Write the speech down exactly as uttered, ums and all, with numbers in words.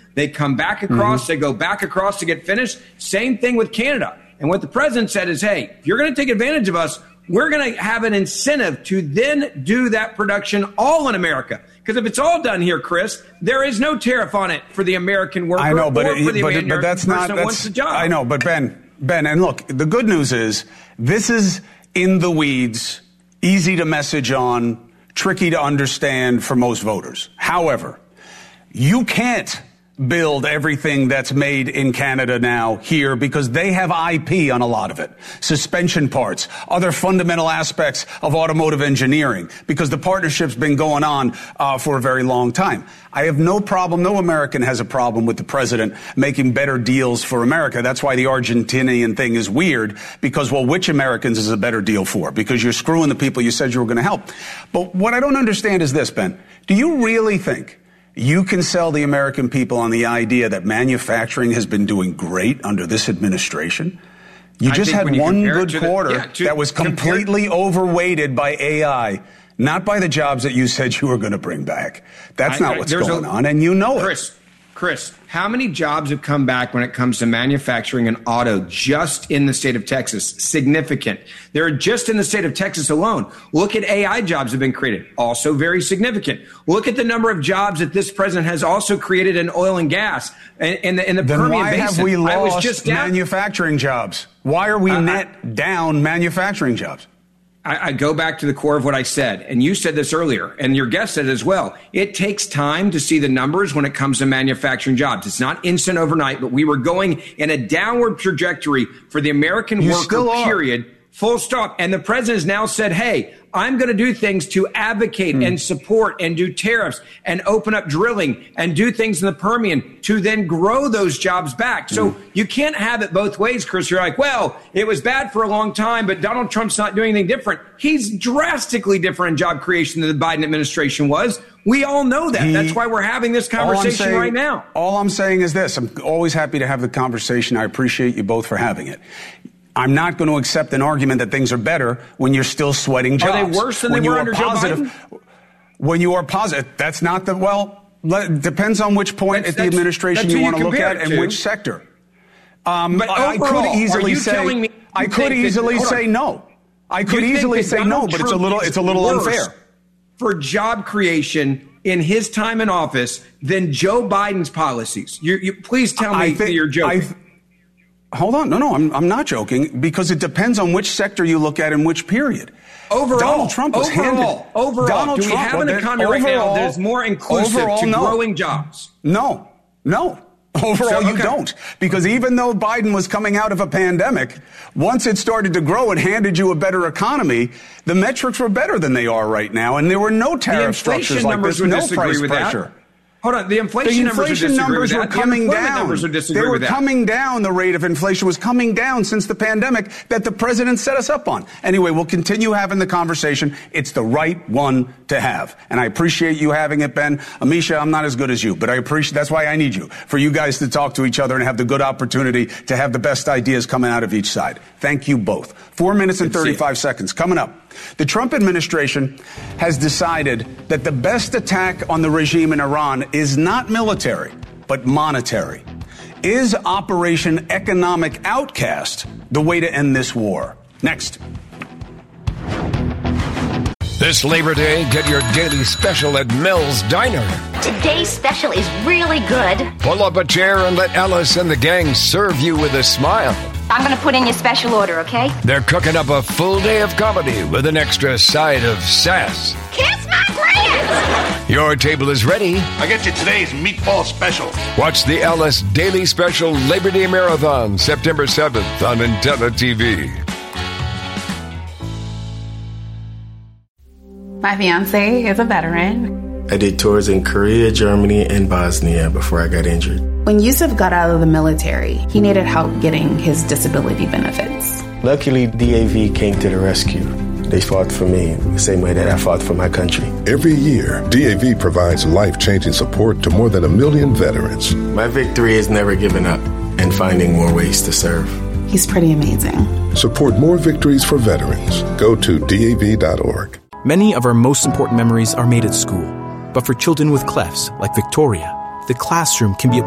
They come back across, Mm-hmm. they go back across to get finished. Same thing with Canada. And what the president said is, hey, if you're going to take advantage of us, we're going to have an incentive to then do that production all in America. Because if it's all done here, Chris, there is no tariff on it for the American worker. I know, but, or for the but, American but that's person not. that That's, wants the job. I know, but Ben, Ben, and look, the good news is this is in the weeds, easy to message on, tricky to understand for most voters. However, you can't build everything that's made in Canada now here because they have I P on a lot of it. Suspension parts, other fundamental aspects of automotive engineering, because the partnership's been going on uh, for a very long time. I have no problem, no American has a problem with the president making better deals for America. That's why the Argentinian thing is weird, because, well, which Americans is a better deal for? Because you're screwing the people you said you were going to help. But what I don't understand is this, Ben. Do you really think you can sell the American people on the idea that manufacturing has been doing great under this administration? You just had one good quarter yeah, to, that was completely overweighted by A I, not by the jobs that you said you were going to bring back. That's I, not what's going a, on, and you know Chris, it. Chris, how many jobs have come back when it comes to manufacturing and auto just in the state of Texas? Significant. They're just in the state of Texas alone. Look at A I jobs have been created. Also very significant. Look at the number of jobs that this president has also created in oil and gas and in the, in the then Permian why Basin. Have we lost I was just down, manufacturing jobs? Why are we uh, net I, down manufacturing jobs? I, I go back to the core of what I said, and you said this earlier, and your guest said it as well. It takes time to see the numbers when it comes to manufacturing jobs. It's not instant overnight, but we were going in a downward trajectory for the American you worker, period, full stop. And the president has now said, hey, I'm going to do things to advocate mm. and support and do tariffs and open up drilling and do things in the Permian to then grow those jobs back. So mm. you can't have it both ways, Chris. You're like, well, it was bad for a long time, but Donald Trump's not doing anything different. He's drastically different in job creation than the Biden administration was. We all know that. He, That's why we're having this conversation saying, right now. All I'm saying is this. I'm always happy to have the conversation. I appreciate you both for having it. I'm not going to accept an argument that things are better when you're still sweating jobs. Are they worse than when they were are under positive, Joe Biden? When you are positive, that's not the, well, let, depends on which point that's, at the administration you want to look at and to. which sector. Um, but I, overall, I could easily say, I could easily that, say no. I could easily say no, but it's a little, it's a little unfair. For job creation in his time in office than Joe Biden's policies. You, you please tell me that you're joking. I, Hold on. No, no, I'm, I'm not joking, because it depends on which sector you look at in which period. Overall, Donald Trump was overall, handed. Overall, Donald do we Trump, have an economy right now that is more inclusive overall, to no. growing jobs? No, no. Overall, so, okay. you don't. Because even though Biden was coming out of a pandemic, once it started to grow and handed you a better economy, the metrics were better than they are right now. And there were no tariff structures like this, no price pressure. That. Hold on, the inflation, the inflation numbers, numbers were coming the down. Numbers would disagree they were with that. coming down. The rate of inflation was coming down since the pandemic that the president set us up on. Anyway, we'll continue having the conversation. It's the right one to have. And I appreciate you having it, Ben. Amisha, I'm not as good as you, but I appreciate, that's why I need you, for you guys to talk to each other and have the good opportunity to have the best ideas coming out of each side. Thank you both. Four minutes and thirty-five seconds. Coming up. The Trump administration has decided that the best attack on the regime in Iran is not military, but monetary. Is Operation Economic Outcast the way to end this war? Next. This Labor Day, get your daily special at Mel's Diner. Today's special is really good. Pull up a chair and let Ellis and the gang serve you with a smile. I'm going to put in your special order, okay? They're cooking up a full day of comedy with an extra side of sass. Kiss my grits! Your table is ready. I get you today's meatball special. Watch the Ellis Daily Special Labor Day Marathon, September seventh on Intella T V. My fiance is a veteran. I did tours in Korea, Germany, and Bosnia before I got injured. When Yusuf got out of the military, he needed help getting his disability benefits. Luckily, D A V came to the rescue. They fought for me the same way that I fought for my country. Every year, D A V provides life-changing support to more than a million veterans. My victory is never giving up and finding more ways to serve. He's pretty amazing. Support more victories for veterans. Go to D A V dot org. Many of our most important memories are made at school. But for children with clefts, like Victoria, the classroom can be a